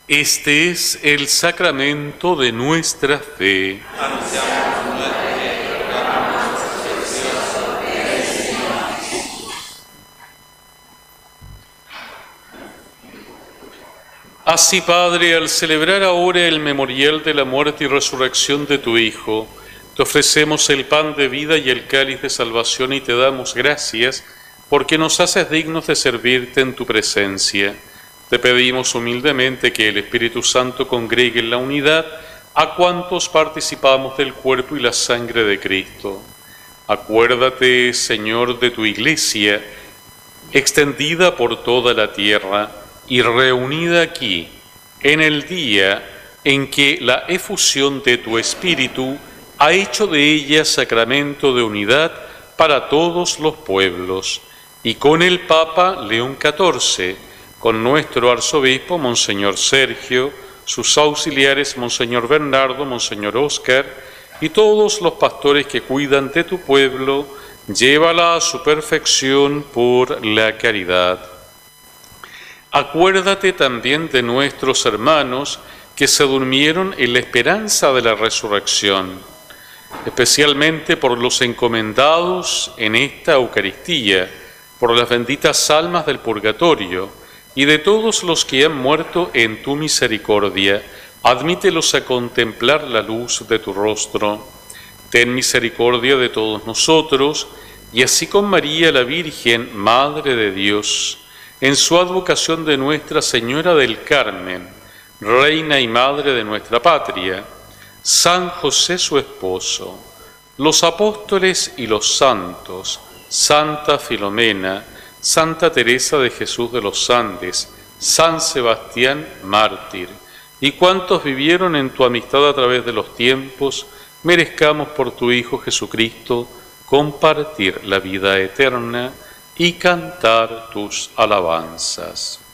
Este es el sacramento de nuestra fe. Así, Padre, al celebrar ahora el memorial de la muerte y resurrección de tu Hijo, te ofrecemos el pan de vida y el cáliz de salvación y te damos gracias porque nos haces dignos de servirte en tu presencia. Te pedimos humildemente que el Espíritu Santo congregue en la unidad a cuantos participamos del cuerpo y la sangre de Cristo. Acuérdate, Señor, de tu Iglesia, extendida por toda la tierra y reunida aquí, en el día en que la efusión de tu Espíritu ha hecho de ella sacramento de unidad para todos los pueblos, y con el Papa León XIV, con nuestro arzobispo Monseñor Sergio, sus auxiliares Monseñor Bernardo, Monseñor Óscar, y todos los pastores que cuidan de tu pueblo, llévala a su perfección por la caridad. Acuérdate también de nuestros hermanos que se durmieron en la esperanza de la resurrección, especialmente por los encomendados en esta Eucaristía, por las benditas almas del purgatorio y de todos los que han muerto en tu misericordia. Admítelos a contemplar la luz de tu rostro. Ten misericordia de todos nosotros, y así con María la Virgen, Madre de Dios, en su advocación de Nuestra Señora del Carmen, Reina y Madre de nuestra patria, San José su esposo, los apóstoles y los santos, Santa Filomena, Santa Teresa de Jesús de los Andes, San Sebastián mártir, y cuantos vivieron en tu amistad a través de los tiempos, merezcamos por tu Hijo Jesucristo compartir la vida eterna y cantar tus alabanzas.